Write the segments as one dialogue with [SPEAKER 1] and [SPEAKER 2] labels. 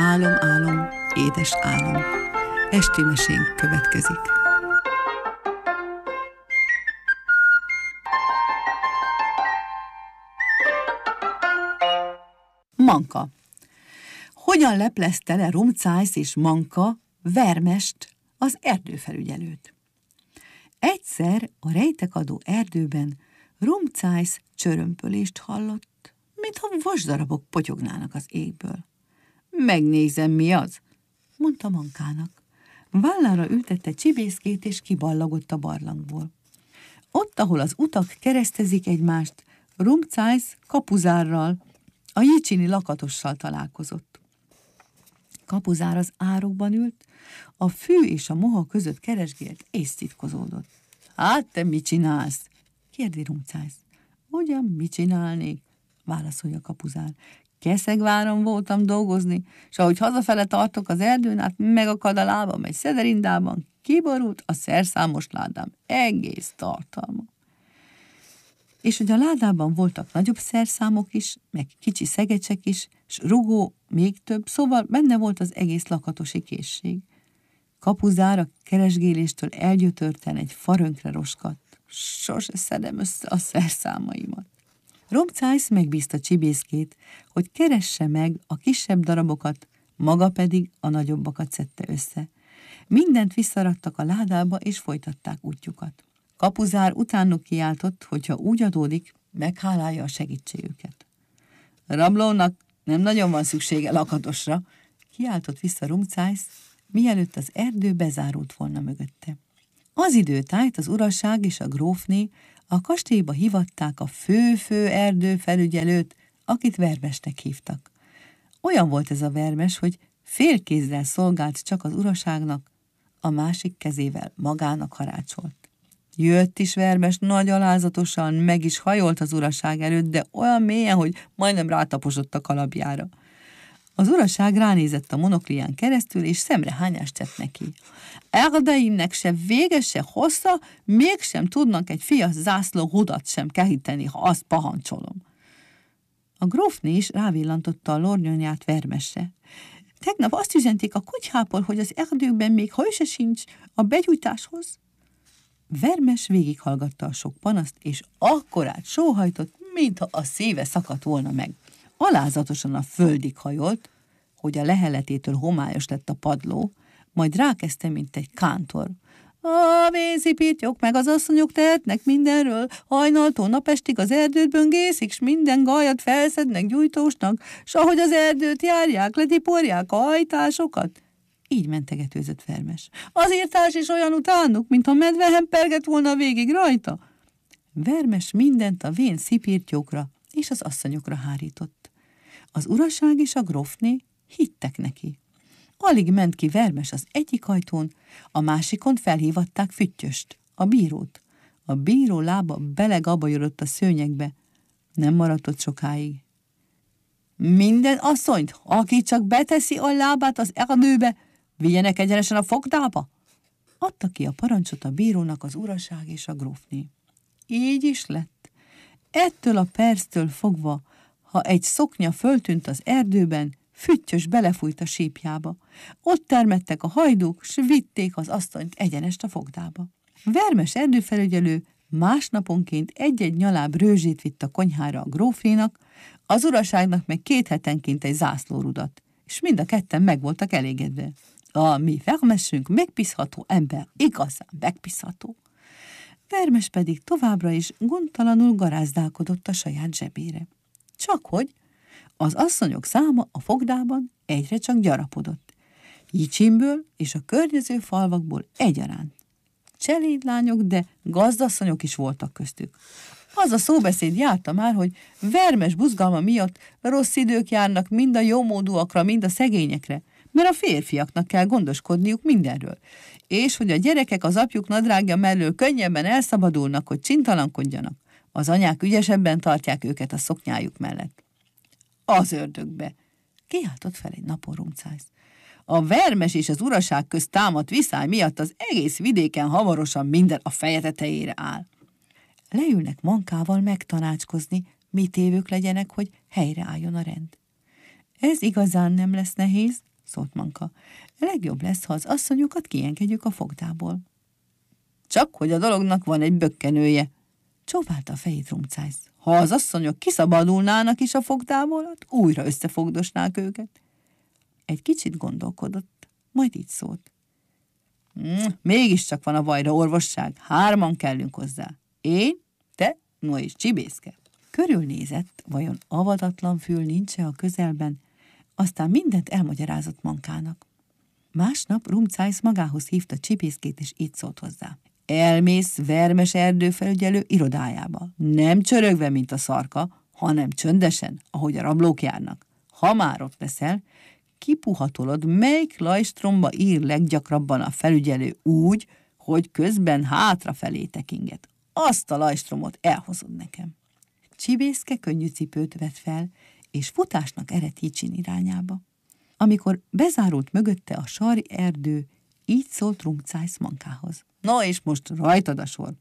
[SPEAKER 1] Álom, álom, édes álom. Esti mesénk következik. Manka. Hogyan leplezte le Rumcájsz és Manka Vermest, az erdőfelügyelőt? Egyszer a rejtekadó erdőben Rumcájsz csörömpölést hallott, mintha vasdarabok potyognának az égből. Megnézem, mi az, mondta Mankának. Vállára ültette csibészkét, és kiballagott a barlangból. Ott, ahol az utak keresztezik egymást, Rumcájsz Kapuzárral, a jicsini lakatossal találkozott. Kapuzár az árokban ült, a fű és a moha között keresgélt és szitkozódott. Hát te mit csinálsz? Kérdi Rumcájsz. Ugyan mit csinálnék? Válaszolja Kapuzár. Keszegváron voltam dolgozni, és ahogy hazafele tartok az erdőn át, megakad a lábam egy szederindában, kiborult a szerszámos ládám, egész tartalma. És hogy a ládában voltak nagyobb szerszámok is, meg kicsi szegecsek is, s rugó még több, szóval benne volt az egész lakatosi készség. Kapuzár a keresgéléstől elgyötörten egy farönkre roskadt. Sose szedem össze a szerszámaimat. Rumcájsz megbízta csibészkét, hogy keresse meg a kisebb darabokat, maga pedig a nagyobbakat szedte össze. Mindent visszaraktak a ládába, és folytatták útjukat. Kapuzár utánuk kiáltott, hogyha úgy adódik, meghálálja a segítségüket. Rablónak nem nagyon van szüksége lakatosra, kiáltott vissza Rumcájsz, mielőtt az erdő bezárult volna mögötte. Az időtájt az uraság és a grófné a kastélyba hivatták a fő-fő erdőfelügyelőt, akit Vermesnek hívtak. Olyan volt ez a Vermes, hogy félkézzel szolgált csak az uraságnak, a másik kezével magának harácsolt. Jött is Vermes nagy alázatosan, meg is hajolt az uraság előtt, de olyan mélyen, hogy majdnem rátaposott a kalapjára. Az uraság ránézett a monoklián keresztül, és szemrehányást tett neki. Erdeimnek se vége, se hossza, mégsem tudnak egy fias zászló hudat sem kehíteni, ha azt pahancsolom. A grófné is rávillantotta a lornyonyát Vermesre. Tegnap azt üzenték a kutyhából, hogy az erdőkben még haj se sincs a begyújtáshoz. Vermes végighallgatta a sok panaszt, és akkorát sóhajtott, mintha a szíve szakadt volna meg. Alázatosan a földig hajolt, hogy a leheletétől homályos lett a padló, majd rákezdte, mint egy kántor. A vénszipítjok meg az asszonyok tehetnek mindenről, hajnaltól napestig az erdőt böngészik, s minden gajat felszednek gyújtósnak, s ahogy az erdőt járják, letiporják a hajtásokat. Így mentegetőzött Vermes. Az írtás is olyan utánuk, mintha medve hempergett volna végig rajta. Vermes mindent a vén szipírtyókra és az asszonyokra hárított. Az uraság és a grófné hittek neki. Alig ment ki Vermes az egyik ajtón, a másikon felhívatták Füttyöst, a bírót. A bíró lába belegabajodott a szőnyegbe. Nem maradt ott sokáig. Minden asszonyt, aki csak beteszi a lábát az erdőbe, vigyenek egyenesen a fogdába. Adta ki a parancsot a bírónak az uraság és a grófné. Így is lett. Ettől a perctől fogva, ha egy szoknya föltűnt az erdőben, Füttyös belefújt a sípjába. Ott termettek a hajdúk, s vitték az asszonyt egyenest a fogdába. Vermes erdőfelügyelő másnaponként egy-egy nyaláb rőzsét vitt a konyhára a grófnénak, az uraságnak meg 2 hetenként egy zászlórudat, és mind a ketten meg voltak elégedve. A mi Vermesünk megbízható ember, igazán megbízható. Vermes pedig továbbra is gondtalanul garázdálkodott a saját zsebére. Csakhogy az asszonyok száma a fogdában egyre csak gyarapodott. Jicsimből és a környező falvakból egyaránt. Cselédlányok, de gazdasszonyok is voltak köztük. Az a szóbeszéd járta már, hogy Vermes buzgalma miatt rossz idők járnak mind a jómódúakra, mind a szegényekre, mert a férfiaknak kell gondoskodniuk mindenről, és hogy a gyerekek az apjuk nadrágja mellől könnyebben elszabadulnak, hogy csintalankodjanak. Az anyák ügyesebben tartják őket a szoknyájuk mellett. Az ördögbe! Kiáltott fel egy napon Rumcájsz. A Vermes és az uraság közt támadt viszály miatt az egész vidéken hamarosan minden a feje tetejére áll. Leülnek Mankával megtanácskozni, mit évők legyenek, hogy helyreálljon a rend. Ez igazán nem lesz nehéz, szólt Manka. Legjobb lesz, ha az asszonyokat kiengedjük a fogdából. Csak hogy a dolognak van egy bökkenője, csóválta a fejét Rumcájsz. Ha az asszonyok kiszabadulnának is a fogdából, hát újra összefogdosnák őket. Egy kicsit gondolkodott, majd így szólt. Mégiscsak van a bajra orvosság, 3 kellünk hozzá. Én, te, no és Csibészke. Körülnézett, vajon avatatlan fül nincs-e a közelben, aztán mindent elmagyarázott Mankának. Másnap Rumcájsz magához hívta Csibészkét, és így szólt hozzá. Elmész Vermes erdőfelügyelő irodájába, nem csörögve, mint a szarka, hanem csöndesen, ahogy a rablók járnak. Ha már ott leszel, kipuhatolod, melyik lajstromba ír leggyakrabban a felügyelő úgy, hogy közben hátrafelé tekinget. Azt a lajstromot elhozod nekem. Csibészke könnyű cipőt vett fel, és futásnak eredt Jicsin irányába. Amikor bezárult mögötte a sarri erdő, így szólt Rumcájsz Mankához. No, és most rajtad a sor.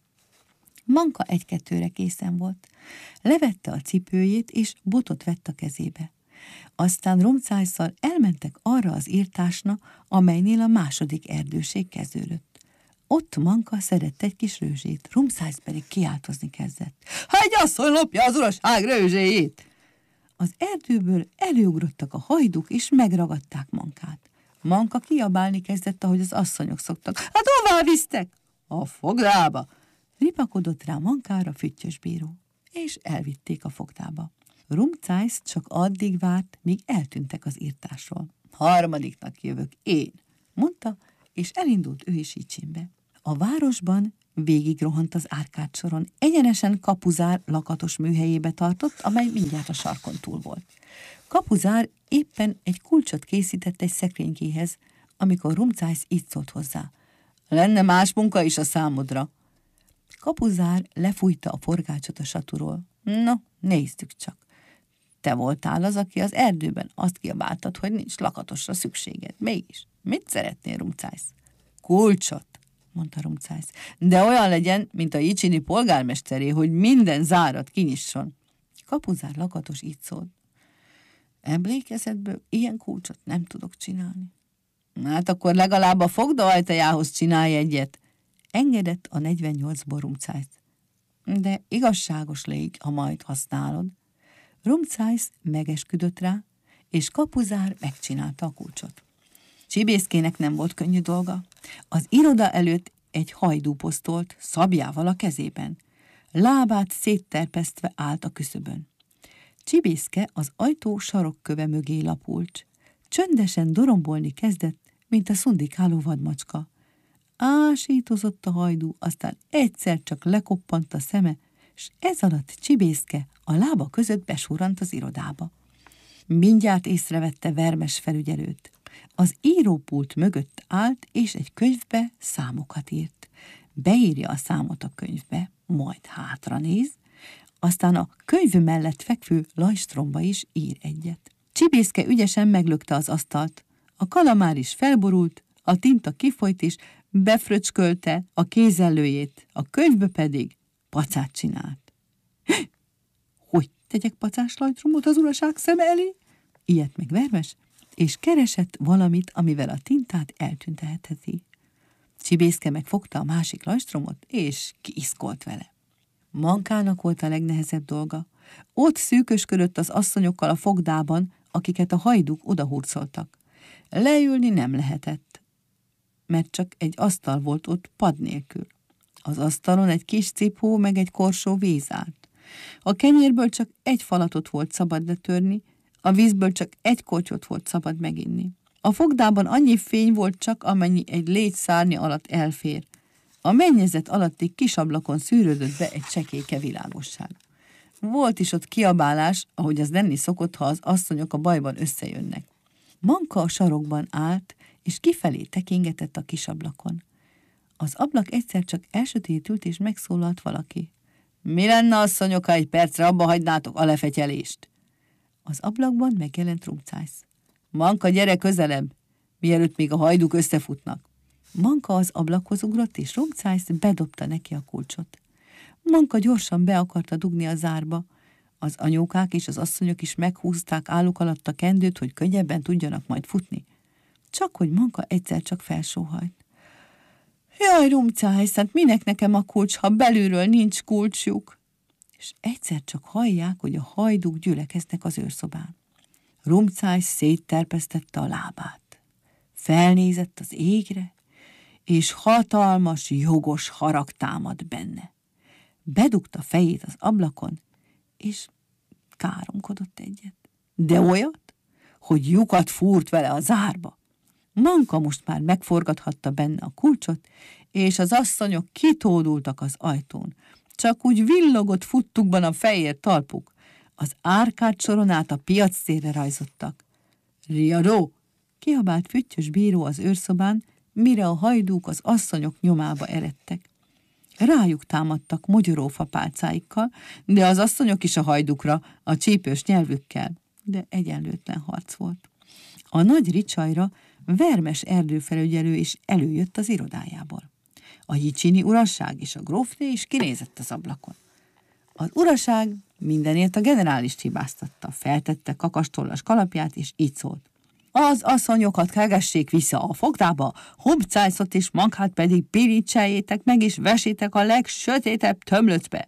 [SPEAKER 1] Manka 1-2-re készen volt. Levette a cipőjét, és botot vett a kezébe. Aztán Rumcájsszal elmentek arra az írtásna, amelynél a második erdőség kezdődött. Ott Manka szedett egy kis rőzsét, Rumcájsz pedig kiáltozni kezdett. Ha egy asszony lopja az uraság rőzséjét! Az erdőből előugrottak a hajduk, és megragadták Mankát. Manka kiabálni kezdett, ahogy az asszonyok szoktak. Hát hová visztek? A fogdába! Ripakodott rá Mankára Füttyös bíró, és elvitték a fogdába. Rumcájsz csak addig várt, míg eltűntek az írtásról. 3-nak jövök én, mondta, és elindult ő is Jicsinbe. A városban végigrohant az Árkád soron, egyenesen Kapuzár lakatos műhelyébe tartott, amely mindjárt a sarkon túl volt. Kapuzár éppen egy kulcsot készített egy szekrénykéhez, amikor Rumcájsz így szólt hozzá. Lenne más munka is a számodra. Kapuzár lefújta a forgácsot a saturól. No, néztük csak. Te voltál az, aki az erdőben azt kiabáltad, hogy nincs lakatosra szükséged. Mégis, mit szeretnél, Rumcájsz? Kulcsot, mondta Rumcájsz. De olyan legyen, mint a jicsini polgármesteré, hogy minden zárat kinyisson. Kapuzár lakatos így szólt. Emlékezetből ilyen kulcsot nem tudok csinálni. Hát akkor legalább a fogda ajtajához csinálj egyet. Engedett a 48-ból Rumcájsz. De igazságos légy, ha majd használod. Rumcájsz megesküdött rá, és Kapuzár megcsinálta a kulcsot. Csibészkének nem volt könnyű dolga. Az iroda előtt egy hajdú posztolt, szabjával a kezében. Lábát szétterpesztve állt a küszöbön. Csibészke az ajtó sarokköve mögé lapult. Csöndesen dorombolni kezdett, mint a szundikáló vadmacska. Ásítozott a hajdú, aztán egyszer csak lekoppant a szeme, s ez alatt Csibészke a lába között besurrant az irodába. Mindjárt észrevette Vermes felügyelőt. Az írópult mögött állt, és egy könyvbe számokat írt. Beírja a számot a könyvbe, majd hátranéz, aztán a könyv mellett fekvő lajstromba is ír egyet. Csibészke ügyesen meglökte az asztalt. A kalamár is felborult, a tinta kifolyt is, befröcskölte a kézellőjét, a könyvbe pedig pacát csinált. Hogy tegyek pacás lajstromot az uraság szeme elé? Ilyet meg Vermes, és keresett valamit, amivel a tintát eltüntetheti. Csibészke megfogta a másik lajstromot, és kiiszkolt vele. Mankának volt a legnehezebb dolga. Ott szűkösködött az asszonyokkal a fogdában, akiket a hajduk odahurcoltak. Leülni nem lehetett, mert csak egy asztal volt ott pad nélkül. Az asztalon egy kis cipó meg egy korsó víz állt. A kenyérből csak egy falatot volt szabad letörni, a vízből csak egy kortyot volt szabad meginni. A fogdában annyi fény volt csak, amennyi egy légy szárnya alatt elfér. A mennyezet alatti kis ablakon szűrődött be egy csekéke világosság. Volt is ott kiabálás, ahogy az lenni szokott, ha az asszonyok a bajban összejönnek. Manka a sarokban állt, és kifelé tekingetett a kis ablakon. Az ablak egyszer csak elsötétült, és megszólalt valaki. Mi lenne, asszonyok, ha egy percre abba hagynátok a lefetyelést? Az ablakban megjelent Rumcájsz. Manka, gyere közelebb, mielőtt még a hajduk összefutnak. Manka az ablakhoz ugrott, és Rumcájsz bedobta neki a kulcsot. Manka gyorsan be akarta dugni a zárba. Az anyókák és az asszonyok is meghúzták álluk alatt a kendőt, hogy könnyebben tudjanak majd futni. csak hogy Manka egyszer csak felsóhajt. Jaj, Rumcájsz, hát minek nekem a kulcs, ha belülről nincs kulcsjuk? És egyszer csak hallják, hogy a hajdúk gyülekeznek az őrszobán. Rumcájsz szétterpesztette a lábát. Felnézett az égre, és hatalmas, jogos harag támad benne. Bedugta fejét az ablakon, és káromkodott egyet. De olyat, hogy lyukat fúrt vele a zárba. Manka most már megforgathatta benne a kulcsot, és az asszonyok kitódultak az ajtón. Csak úgy villogott futtukban a fehér talpuk. Az árkád soron át a piactérre rajzottak. Riadó! Kiabált Füttyös bíró az őrszobán, mire a hajdúk az asszonyok nyomába eredtek. Rájuk támadtak mogyorófa pálcáikkal, de az asszonyok is a hajdukra, a csípős nyelvükkel, de egyenlőtlen harc volt. A nagy ricsajra Vermes erdőfelügyelő is előjött az irodájából. A Jicsini uraság és a grófné is kinézett az ablakon. Az uraság mindenért a generálist hibáztatta, feltette kakastollas kalapját, és így szólt. Az asszonyokat kegessék vissza a fogdába, Rumcájszot és Mankát pedig pirítseljétek meg, és vesétek a legsötétebb tömlöcbe.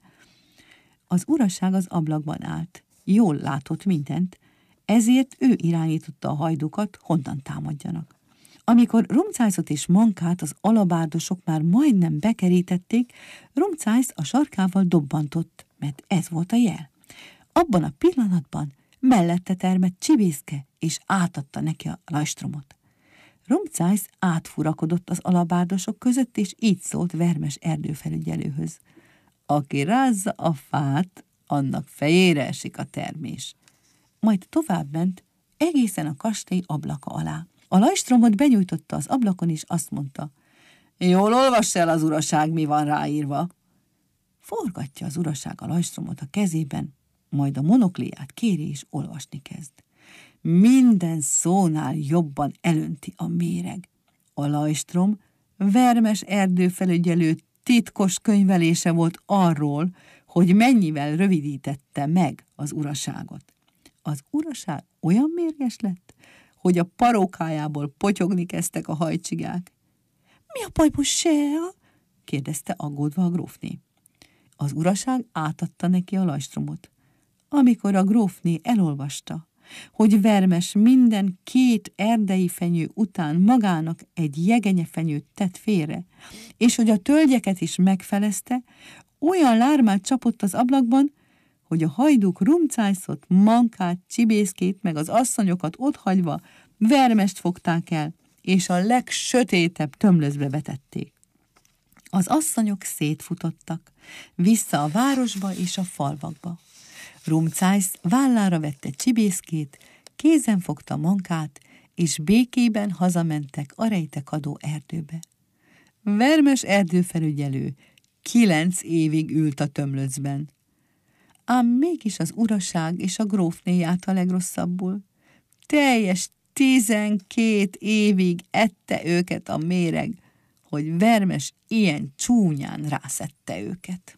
[SPEAKER 1] Az uraság az ablakban állt, jól látott mindent, ezért ő irányította a hajdukat, honnan támadjanak. Amikor Rumcájszot és Mankát az alabárdosok már majdnem bekerítették, Rumcájsz a sarkával dobbantott, mert ez volt a jel. Abban a pillanatban mellette termett Csibészke, és átadta neki a lajstromot. Rumcájsz átfurakodott az alabárdosok között, és így szólt Vermes erdőfelügyelőhöz. Aki rázza a fát, annak fejére esik a termés. Majd továbbment egészen a kastély ablaka alá. A lajstromot benyújtotta az ablakon, és azt mondta, jól olvass el az uraság, mi van ráírva. Forgatja az uraság a lajstromot a kezében, majd a monokliát kéri, és olvasni kezd. Minden szónál jobban elönti a méreg. A lajstrom Vermes erdőfelügyelő titkos könyvelése volt arról, hogy mennyivel rövidítette meg az uraságot. Az uraság olyan mérges lett, hogy a parókájából potyogni kezdtek a hajcsigák. Mi a baj most, Sea? kérdezte aggódva a grófné. Az uraság átadta neki a lajstromot. Amikor a grófné elolvasta, hogy Vermes minden 2 erdei fenyő után magának egy jegenyefenyőt tett félre, és hogy a tölgyeket is megfelezte, olyan lármát csapott az ablakban, hogy a hajdúk Rumcájszot, Mankát, Csibészkét, meg az asszonyokat otthagyva Vermest fogták el, és a legsötétebb tömlözbe vetették. Az asszonyok szétfutottak, vissza a városba és a falvakba. Rumcájsz vállára vette Csibészkét, kézen fogta Mankát, és békében hazamentek a rejtekadó erdőbe. Vermes erdőfelügyelő 9 évig ült a tömlöcben. Ám mégis az uraság és a grófné járt a legrosszabbul. Teljes 12 évig ette őket a méreg, hogy Vermes ilyen csúnyán rászedte őket.